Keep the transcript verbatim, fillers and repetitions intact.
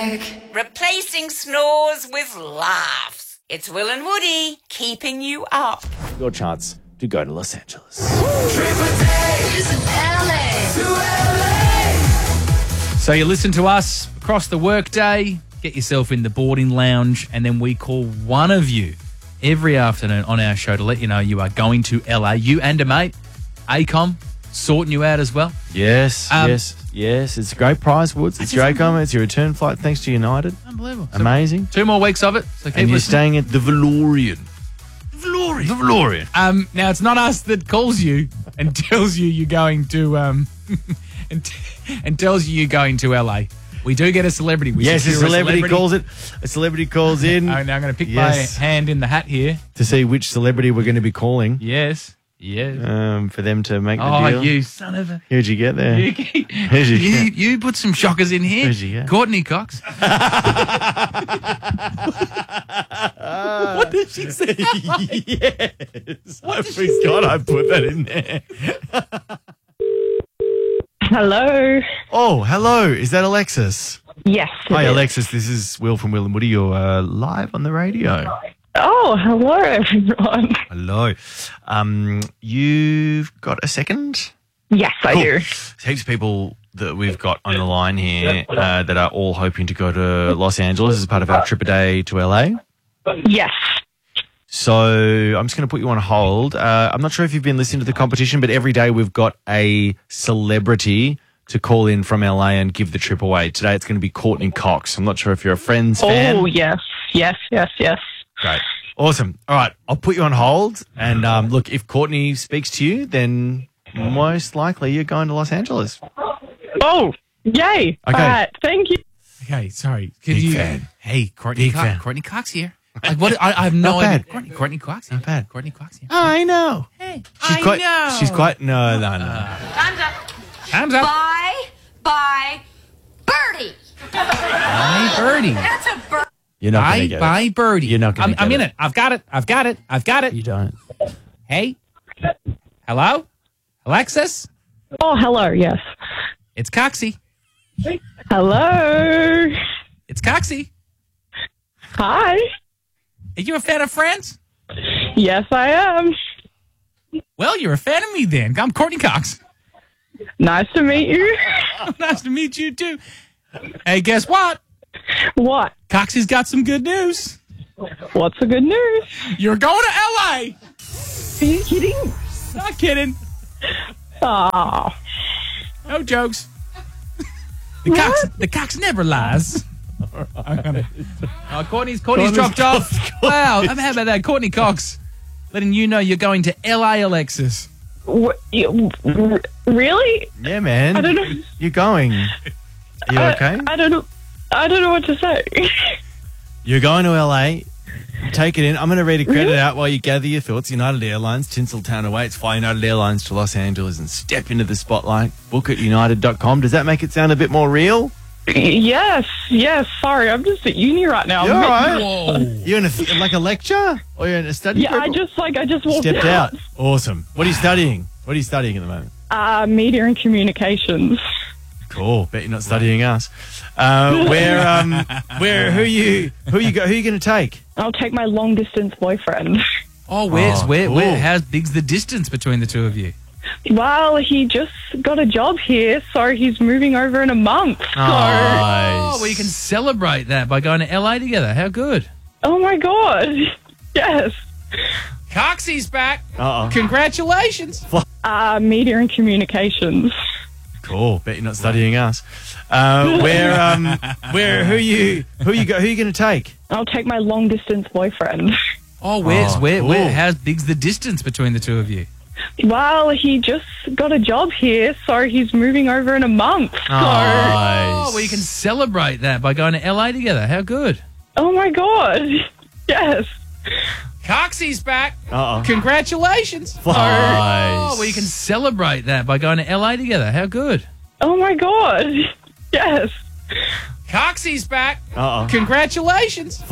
Replacing snores with laughs. It's Will and Woody keeping you up. Your chance to go to Los Angeles. So you listen to us across the workday, get yourself in the boarding lounge, and then we call one of you every afternoon on our show to let you know you are going to L A. You and a mate, ACOM, sorting you out as well. Yes, Um, yes, yes. It's a great prize, Woods. It's your ACOM. It's your return flight thanks to United. Unbelievable. Amazing. So two more weeks of it. So keep And you're listening. staying at the Valorian. Valorian. The Valorian. Um, now, it's not us that calls you and tells you you're going to, um, and, t- and tells you you're going to L A. We do get a celebrity. We Yes, a secure celebrity, calls it. A celebrity calls in Oh, now I'm going to pick Yes. my hand in the hat here. to see which celebrity we're going to be calling Yes. Yes. um, for them to make the oh, deal. you son of a... Who'd you get there? You, Who'd you you, get? you put some shockers in here. Who'd you get? Courtney Cox. What did she say? Yes. I forgot I put that in there. Hello. Oh, hello. Is that Alexis? Yes. it Hi, is. Alexis. This is Will from Will and Woody. You're uh, live on the radio. Oh, hello, everyone. Hello. Um, you've got a second? Yes, I Cool. do. Heaps of people that we've got on the line here uh, that are all hoping to go to Los Angeles as part of our trip a day to L A. Yes. So I'm just going to put you on hold. Uh, I'm not sure if you've been listening to the competition, but every day we've got a celebrity to call in from L A and give the trip away. Today it's going to be Courtney Cox. I'm not sure if you're a Friends fan. Oh, yes. Yes, yes, yes. Great. Awesome. All right. I'll put you on hold. And um, look, if Courtney speaks to you, then most likely you're going to Los Angeles. Oh, yay. Okay. All right. Thank you. Okay, sorry. Could Big you? fan. Hey, Courtney Big Cox. fan. Courtney Cox here. Like what? I, I have no Not idea. bad. Courtney, Courtney Cox here. Not bad. Courtney Cox here. I know. Hey, She's I quite, know. She's quite, no, no, no. Time's up. Time's up. Bye, bye, birdie. Bye, Birdie. That's a bird. You're not going Bye, to get bye, it. Birdie. You're not gonna I'm, I'm get in it. it. I've got it. I've got it. I've got it. You don't. Hey. Hello? Alexis? Oh, hello. Yes. It's Coxie. Hello. It's Coxie. Hi. Are you a fan of Friends? Yes, I am. Well, you're a fan of me then. I'm Courtney Cox. Nice to meet you. Nice to meet you, too. Hey, guess what? What? Coxie's got some good news. What's the good news? You're going to L A. Are you kidding? Not kidding. Oh. No jokes. The Cox, the Cox never lies. I'm gonna, oh, Courtney's, Courtney's dropped off. Wow, how about that? Courtney Cox letting you know you're going to L A, Alexis. What, you, r- really? Yeah, man. I don't know. You're going. Are you I- okay? I don't know. I don't know what to say. You're going to L A. Take it in. I'm going to read a credit out while you gather your thoughts. United Airlines, Tinseltown awaits. Fly United Airlines to Los Angeles and step into the spotlight. Book at united dot com. Does that make it sound a bit more real? Yes, yes. Sorry, I'm just at uni right now. You're all right. Whoa. You're in a, like a lecture? Or you're in a study Yeah, group? I just like I just walked Stepped out. out. Awesome. What are you studying? What are you studying at the moment? Uh, media and communications. Cool. Bet you're not studying us. Uh, where, um, where, who you, who you go, who you going to take? I'll take my long distance boyfriend. Oh, where's Oh, where, cool. where? How big's the distance between the two of you? Well, he just got a job here, so he's moving over in a month. So, Oh, well, you can celebrate that by going to L A together. How good. oh my god, yes. Coxie's back. Uh-oh. Congratulations. Uh, media and communications. Cool. Bet you're not studying us. Uh, where, um, where, who you, who you go, who you going to take? I'll take my long distance boyfriend. Oh, where's Oh, where, cool. where? How big's the distance between the two of you? Well, he just got a job here, so he's moving over in a month. So, Oh, well, you can celebrate that by going to L A together. How good. oh my god, yes. Coxie's back. Uh-oh. Congratulations. Nice. Oh, well, you can celebrate that by going to L A together. How good. Oh my god, yes. Coxie's back. Uh-oh. Congratulations.